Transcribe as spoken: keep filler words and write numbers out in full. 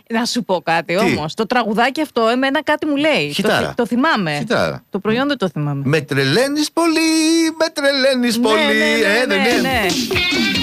Να σου πω κάτι όμως. Το τραγουδάκι αυτό εμένα κάτι μου λέει. Το, το θυμάμαι. Χιτάρα. Το προϊόν δεν το θυμάμαι. Με τρελαίνεις πολύ, με τρελαίνεις ναι, πολύ. Ναι, ναι, ε, ναι, δεν ναι, ναι.